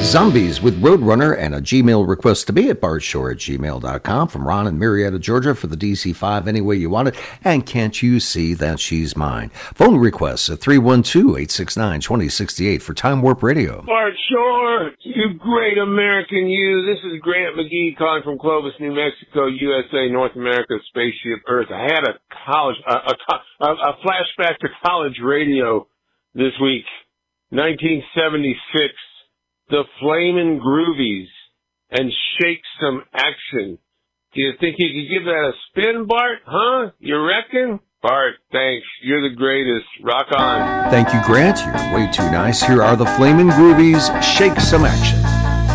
Zombies with Roadrunner and a Gmail request to be at bartshore@gmail.com from Ron in Marietta, Georgia for the DC-5 any way you want it. And can't you see that she's mine? Phone requests at 312-869-2068 for Time Warp Radio. Bart Shore, you great American you. This is Grant McGee calling from Clovis, New Mexico, USA, North America, Spaceship Earth. I had a flashback to college radio this week. 1976. The Flamin' Groovies and Shake Some Action. Do you think you could give that a spin, Bart? Huh? You reckon? Bart, thanks. You're the greatest. Rock on. Thank you, Grant. You're way too nice. Here are the Flamin' Groovies. Shake Some Action.